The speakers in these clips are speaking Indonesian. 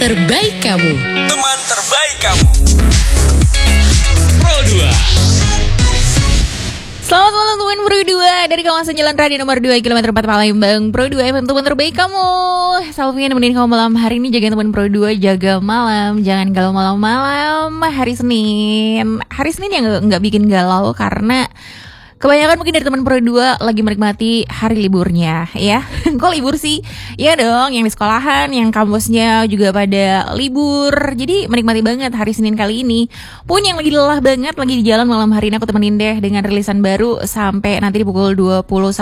terbaik kamu. Teman terbaik kamu. Pro 2. Selamat malam teman Pro 2 dari kawasan Jalan Raya nomor 2 km 4 Palembang. Pro 2 FM teman terbaik kamu. Salvinya nemenin kamu malam hari ini. Jaga teman Pro 2, jaga malam, jangan galau malam-malam. Hari Senin yang nggak bikin galau karena kebanyakan mungkin dari teman Pro 2 lagi menikmati hari liburnya ya. Kok libur sih? Ya dong, yang di sekolahan, yang kampusnya juga pada libur. Jadi menikmati banget hari Senin kali ini. Pun yang lagi lelah banget, lagi di jalan malam hari ini aku temenin deh dengan rilisan baru sampai nanti di pukul 21.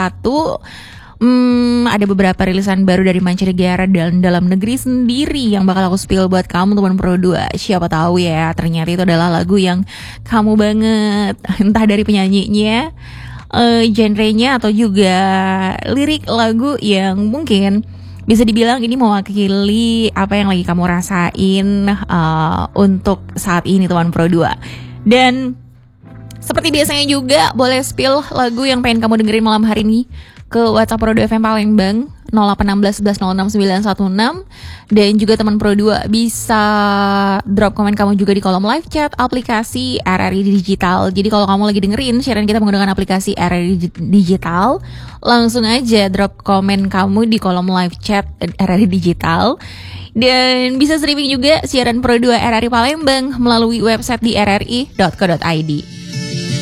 Ada beberapa rilisan baru dari mancanegara dan dalam negeri sendiri yang bakal aku spill buat kamu teman Pro 2. Siapa tahu ya, ternyata itu adalah lagu yang kamu banget. Entah dari penyanyinya, genrenya atau juga lirik lagu yang mungkin bisa dibilang ini mewakili apa yang lagi kamu rasain untuk saat ini teman Pro 2. Dan seperti biasanya juga boleh spill lagu yang pengen kamu dengerin malam hari ini ke WhatsApp Pro 2 FM Palembang 0816 11 06 916. Dan juga teman Pro 2 bisa drop komen kamu juga di kolom live chat aplikasi RRI Digital. Jadi kalau kamu lagi dengerin siaran kita menggunakan aplikasi RRI Digital, langsung aja drop komen kamu di kolom live chat RRI Digital. Dan bisa streaming juga siaran Pro 2 RRI Palembang melalui website di rri.co.id.